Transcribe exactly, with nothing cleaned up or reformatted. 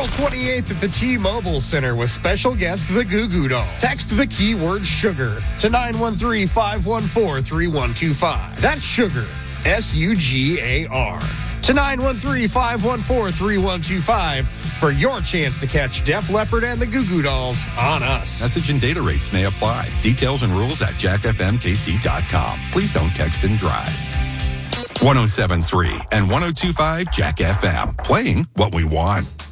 April twenty-eighth at the T-Mobile Center with special guest the Goo Goo Dolls. Text the keyword sugar to nine one three, five one four, three one two five. That's sugar, S U G A R. To nine one three, five one four, three one two five for your chance to catch Def Leppard and the Goo Goo Dolls on us. Message and data rates may apply. Details and rules at jack f m k c dot com. Please don't text and drive. one oh seven point three and one oh two point five Jack F M. Playing what we want.